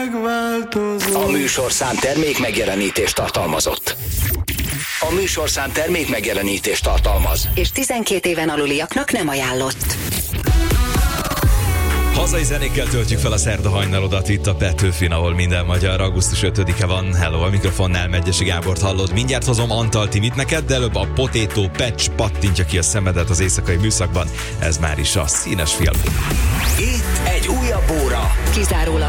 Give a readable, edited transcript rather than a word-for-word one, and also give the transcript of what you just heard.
megváltozol. A műsorszám termék megjelenítést tartalmazott. A műsorszám termék megjelenítést tartalmaz. És 12 éven aluliaknak nem ajánlott. Hazai zenékkel töltjük fel a szerda hajnalodat itt a Petőfin, ahol minden magyar. Augusztus 5-e van. Hello, a mikrofonnál Megyesi Gábort hallod. Mindjárt hozom Antal Timit neked, de előbb a Potato Patch pattintja ki a szemedet az éjszakai műszakban. Ez már is a színes film. Itt egy újabb óra. Kizárólag